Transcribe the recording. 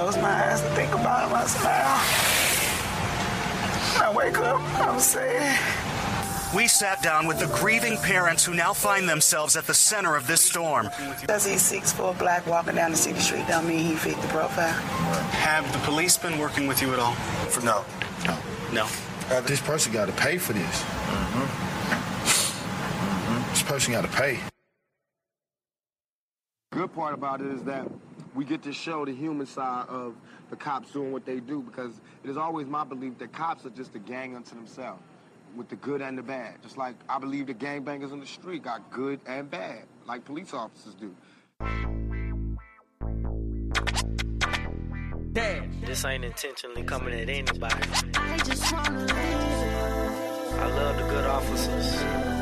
close my eyes and think about him, I smile. When I wake up, I'm sad. We sat down with the grieving parents who now find themselves at the center of this storm. Does he's 6'4" black walking down the city street don't mean he fit the profile? Have the police been working with you at all? No. This person got to pay for this. This person got to pay. Good part about it is that we get to show the human side of the cops doing what they do, because it is always my belief that cops are just a gang unto themselves, with the good and the bad. Just like I believe the gangbangers on the street got good and bad, like police officers do. This ain't intentionally coming at anybody. I just wanna live. I love the good officers.